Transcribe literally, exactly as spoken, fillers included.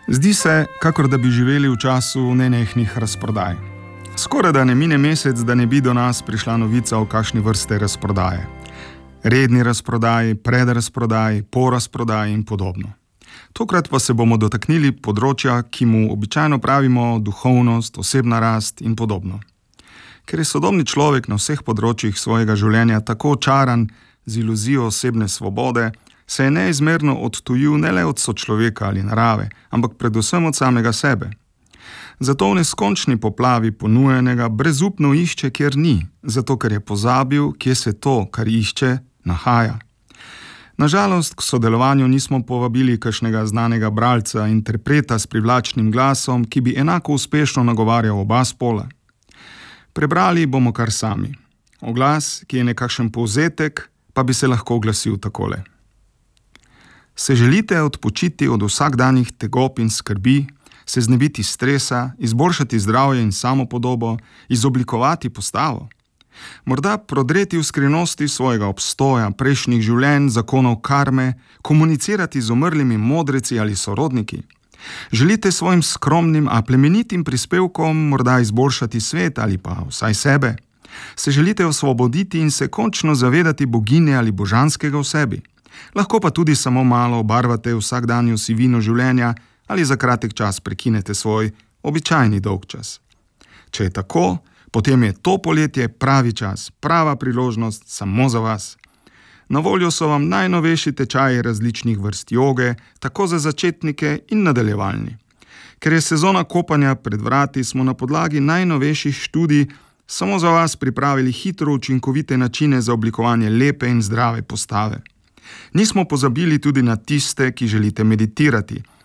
Zdi se, kakor da bi živeli v času nenehnih razprodaj. Skoraj da ne mine mesec, da ne bi do nas prišla novica o kakšni vrste razprodaje. Redni razprodaj, predrazprodaj, porazprodaj in podobno. Tokrat pa se bomo dotaknili področja, ki mu običajno pravimo duhovnost, osebna rast in podobno. Ker je sodobni človek na vseh področjih svojega življenja tako očaran z iluzijo osebne svobode, se je neizmerno odtujil ne le od sočloveka ali narave, ampak predvsem od samega sebe. Zato v neskončni poplavi ponujenega brezupno išče, kjer ni, zato ker je pozabil, kje se to, kar išče, nahaja. Nažalost, k sodelovanju nismo povabili kakšnega znanega bralca, interpreta s privlačnim glasom, ki bi enako uspešno nagovarjal oba spola. Prebrali bomo kar sami. Oglas, ki je nekakšen povzetek, pa bi se lahko oglasil takole. Se želite odpočiti od vsakdanjih tegob in skrbi, se znebiti stresa, izboljšati zdravje in samopodobo, izoblikovati postavo? Morda prodreti v skrivnosti svojega obstoja, prejšnjih življenj, zakonov karme, komunicirati z umrlimi modreci ali sorodniki? Želite svojim skromnim, a plemenitim prispevkom morda izboljšati svet ali pa vsaj sebe? Se želite osvoboditi in se končno zavedati bogine ali božanskega v sebi? Lahko pa tudi samo malo obarvate vsakdanjo sivino življenja ali za kratek čas prekinete svoj običajni dolgčas. Če je tako, potem je to poletje pravi čas, prava priložnost samo za vas. Na voljo so vam najnovejši tečaji različnih vrst joge, tako za začetnike in nadaljevalni. Ker je sezona kopanja pred vrati, smo na podlagi najnovejših študij samo za vas pripravili hitro učinkovite načine za oblikovanje lepe in zdrave postave. Nismo pozabili tudi na tiste, ki želite meditirati,